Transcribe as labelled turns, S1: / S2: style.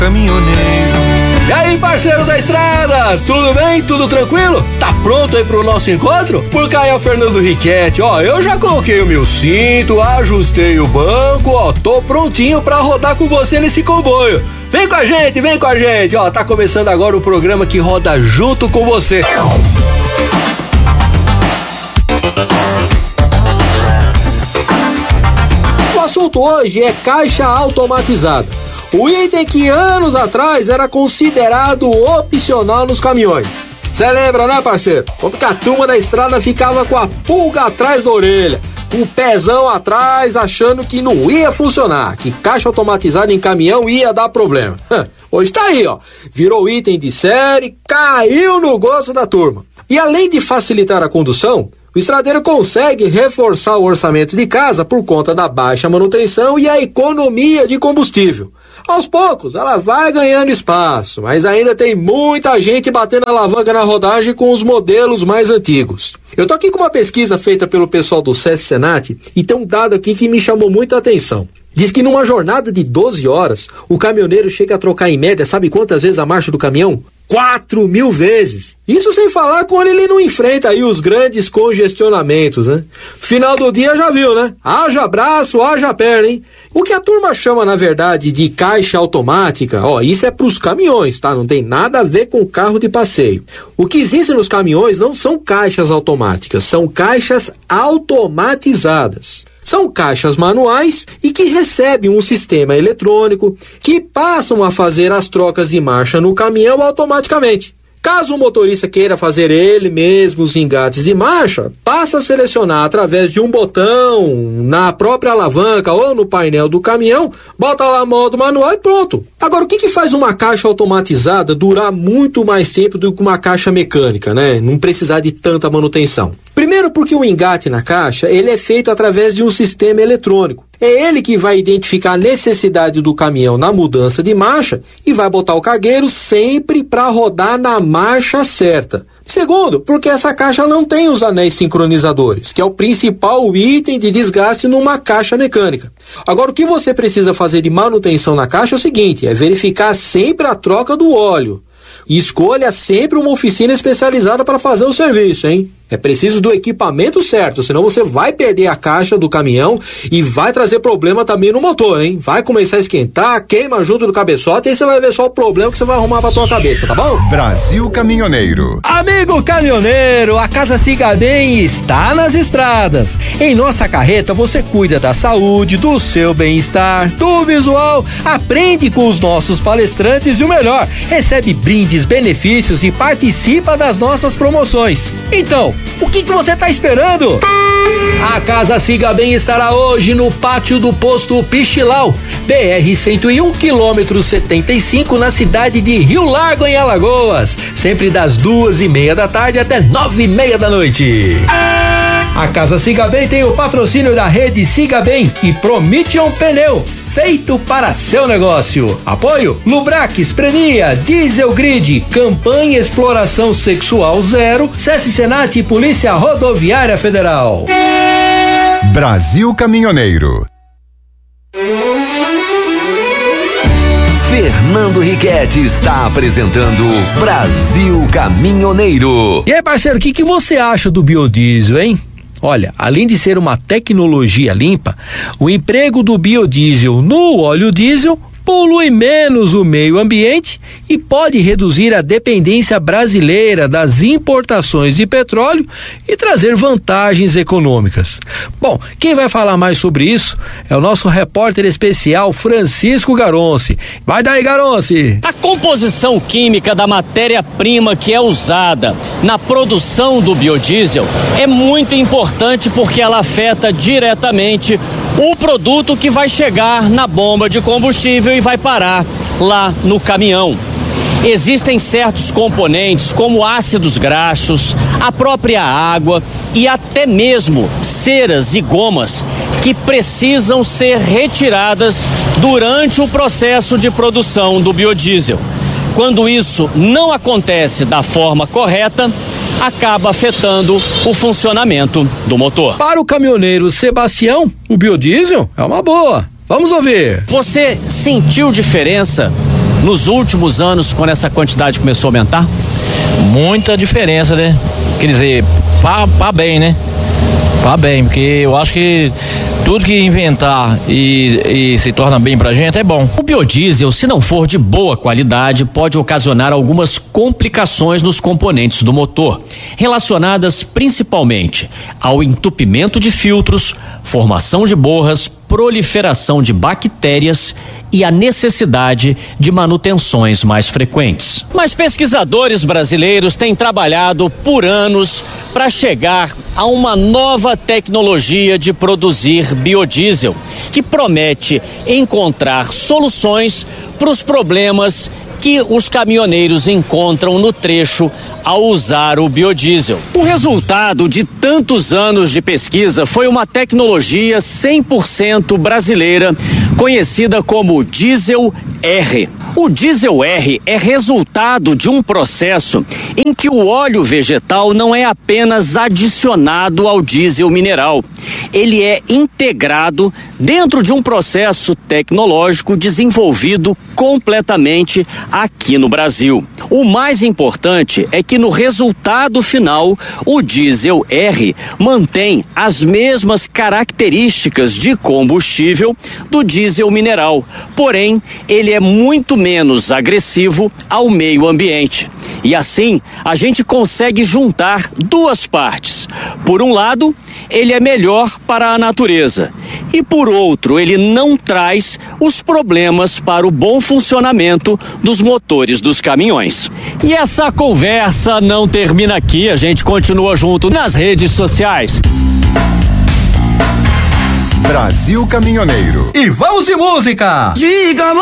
S1: Caminhoneiro.
S2: E aí, parceiro da estrada, tudo bem? Tudo tranquilo? Tá pronto aí pro nosso encontro? Por cá é o Fernando Riquetti, ó, eu já coloquei o meu cinto, ajustei o banco, ó, tô prontinho pra rodar com você nesse comboio. Vem com a gente, ó, tá começando agora o programa que roda junto com você. O assunto hoje é caixa automatizada. O item que anos atrás era considerado opcional nos caminhões. Cê lembra, né, parceiro? Quando a turma da estrada ficava com a pulga atrás da orelha, o pezão atrás, achando que não ia funcionar, que caixa automatizada em caminhão ia dar problema. Hoje tá aí, ó. Virou item de série, caiu no gosto da turma. E além de facilitar a condução, o estradeiro consegue reforçar o orçamento de casa por conta da baixa manutenção e a economia de combustível. Aos poucos, ela vai ganhando espaço, mas ainda tem muita gente batendo a alavanca na rodagem com os modelos mais antigos. Eu tô aqui com uma pesquisa feita pelo pessoal do SESC Senat e tem um dado aqui que me chamou muito a atenção. Diz que numa jornada de 12 horas, o caminhoneiro chega a trocar em média, sabe quantas vezes a marcha do caminhão? 4.000 vezes. Isso sem falar quando ele não enfrenta aí os grandes congestionamentos, né? Final do dia já viu, né? Haja braço, haja perna, hein? O que a turma chama, na verdade, de caixa automática, ó, isso é pros caminhões, tá? Não tem nada a ver com carro de passeio. O que existe nos caminhões não são caixas automáticas, são caixas automatizadas. São caixas manuais e que recebem um sistema eletrônico que passam a fazer as trocas de marcha no caminhão automaticamente. Caso o motorista queira fazer ele mesmo os engates de marcha, passa a selecionar através de um botão na própria alavanca ou no painel do caminhão, bota lá modo manual e pronto. Agora, o que faz uma caixa automatizada durar muito mais tempo do que uma caixa mecânica, né? Não precisar de tanta manutenção. Primeiro porque o engate na caixa, ele é feito através de um sistema eletrônico. É ele que vai identificar a necessidade do caminhão na mudança de marcha e vai botar o cargueiro sempre para rodar na marcha certa. Segundo, porque essa caixa não tem os anéis sincronizadores, que é o principal item de desgaste numa caixa mecânica. Agora, o que você precisa fazer de manutenção na caixa é o seguinte, é verificar sempre a troca do óleo. E escolha sempre uma oficina especializada para fazer o serviço, hein? É preciso do equipamento certo, senão você vai perder a caixa do caminhão e vai trazer problema também no motor, hein? Vai começar a esquentar, queima junto do cabeçote e aí você vai ver só o problema que você vai arrumar pra tua cabeça, tá bom?
S1: Brasil Caminhoneiro.
S2: Amigo caminhoneiro, a Casa Siga Bem está nas estradas. Em nossa carreta você cuida da saúde, do seu bem-estar, do visual, aprende com os nossos palestrantes e o melhor, recebe brindes, benefícios e participa das nossas promoções. Então, o que você tá esperando? A Casa Siga Bem estará hoje no pátio do posto Pichilau, BR-101, quilômetro 75, na cidade de Rio Largo, em Alagoas, sempre das 2:30 da tarde até 9:30 da noite. A Casa Siga Bem tem o patrocínio da rede Siga Bem e Promission Pneu, feito para seu negócio. Apoio Lubrax, Prenia, Diesel Grid, Campanha Exploração Sexual Zero, SESC Senat e Polícia Rodoviária Federal.
S1: Brasil Caminhoneiro.
S3: Fernando Riquetti está apresentando Brasil Caminhoneiro.
S2: E aí, parceiro, o que você acha do biodiesel, hein? Olha, além de ser uma tecnologia limpa, o emprego do biodiesel no óleo diesel polui menos o meio ambiente e pode reduzir a dependência brasileira das importações de petróleo e trazer vantagens econômicas. Bom, quem vai falar mais sobre isso é o nosso repórter especial Francisco Garonci. Vai daí, Garonci!
S4: A composição química da matéria-prima que é usada na produção do biodiesel é muito importante porque ela afeta diretamente o produto que vai chegar na bomba de combustível e vai parar lá no caminhão. Existem certos componentes, como ácidos graxos, a própria água e até mesmo ceras e gomas que precisam ser retiradas durante o processo de produção do biodiesel. Quando isso não acontece da forma correta, acaba afetando o funcionamento do motor.
S2: Para o caminhoneiro Sebastião, o biodiesel é uma boa. Vamos ouvir.
S4: Você sentiu diferença nos últimos anos, quando essa quantidade começou a aumentar?
S5: Muita diferença, né? Quer dizer, pra bem, né? Pra bem, porque eu acho que tudo que inventar e se torna bem pra gente é bom.
S4: O biodiesel, se não for de boa qualidade, pode ocasionar algumas complicações nos componentes do motor, relacionadas principalmente ao entupimento de filtros, formação de borras, proliferação de bactérias e a necessidade de manutenções mais frequentes. Mas pesquisadores brasileiros têm trabalhado por anos para chegar a uma nova tecnologia de produzir biodiesel, que promete encontrar soluções para os problemas que os caminhoneiros encontram no trecho ao usar o biodiesel. O resultado de tantos anos de pesquisa foi uma tecnologia 100% brasileira, conhecida como Diesel R. O Diesel R é resultado de um processo em que o óleo vegetal não é apenas adicionado ao diesel mineral. Ele é integrado dentro de um processo tecnológico desenvolvido completamente aqui no Brasil. O mais importante é que no resultado final, o Diesel R mantém as mesmas características de combustível do diesel mineral, porém, ele é muito menos agressivo ao meio ambiente. E assim, a gente consegue juntar duas partes. Por um lado, ele é melhor para a natureza. E por outro, ele não traz os problemas para o bom funcionamento dos motores dos caminhões. E essa conversa não termina aqui, a gente continua junto nas redes sociais.
S1: Brasil Caminhoneiro.
S2: E vamos de música!
S6: Diga,